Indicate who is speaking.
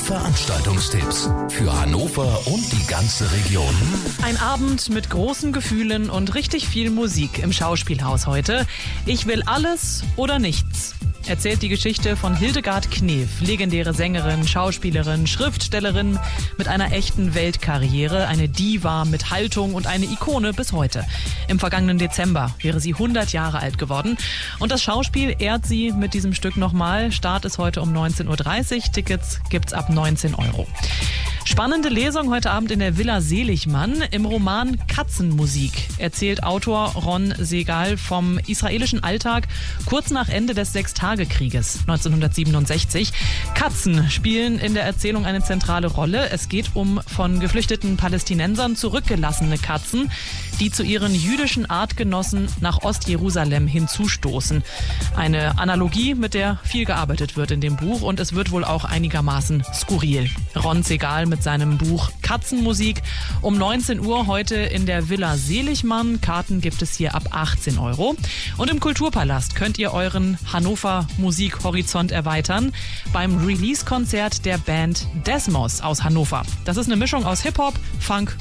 Speaker 1: Veranstaltungstipps für Hannover und die ganze Region.
Speaker 2: Ein Abend mit großen Gefühlen und richtig viel Musik im Schauspielhaus heute. Ich will alles oder nichts. Erzählt die Geschichte von Hildegard Knef, legendäre Sängerin, Schauspielerin, Schriftstellerin mit einer echten Weltkarriere, eine Diva mit Haltung und eine Ikone bis heute. Im vergangenen Dezember wäre sie 100 Jahre alt geworden und das Schauspiel ehrt sie mit diesem Stück nochmal. Start ist heute um 19.30 Uhr, Tickets gibt's ab 19 €. Spannende Lesung heute Abend in der Villa Seligmann. Im Roman Katzenmusik erzählt Autor Ron Segal vom israelischen Alltag kurz nach Ende des Sechstagekrieges 1967. Katzen spielen in der Erzählung eine zentrale Rolle. Es geht um von geflüchteten Palästinensern zurückgelassene Katzen, die zu ihren jüdischen Artgenossen nach Ostjerusalem hinzustoßen. Eine Analogie, mit der viel gearbeitet wird in dem Buch, und es wird wohl auch einigermaßen skurril. Ron Segal mit seinem Buch Katzenmusik um 19 Uhr heute in der Villa Seligmann. Karten gibt es hier ab 18 €. Und im Kulturpalast könnt ihr euren Hannover Musikhorizont erweitern beim Release-Konzert der Band Desmos aus Hannover. Das ist eine Mischung aus Hip-Hop, Funk